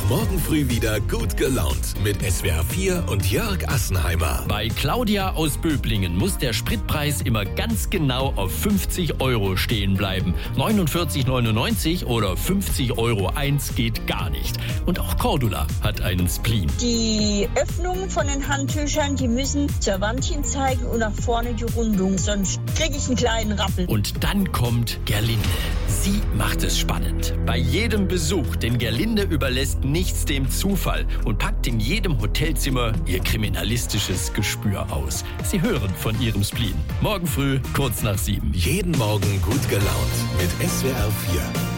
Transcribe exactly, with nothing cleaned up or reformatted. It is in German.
morgen früh wieder gut gelaunt mit S W R vier und Jörg Assenheimer. Bei Claudia aus Böblingen muss der Spritpreis immer ganz genau auf fünfzig Euro stehen bleiben. neunundvierzig neunundneunzig oder fünfzig Euro eins geht gar nicht. Und auch Cordula hat einen Spleen. Die Öffnungen von den Handtüchern, die müssen zur Wand hin zeigen und nach vorne die Rundung, sonst kriege ich einen kleinen Rappel. Und dann kommt Gerlinde. Sie macht es spannend. Bei jedem Besuch, denn Gerlinde überlässt nichts dem Zufall und packt in jedem Hotelzimmer ihr kriminalistisches Gespür aus. Sie hören von ihrem Spleen. Morgen früh, kurz nach sieben. Jeden Morgen gut gelaunt mit S W R vier.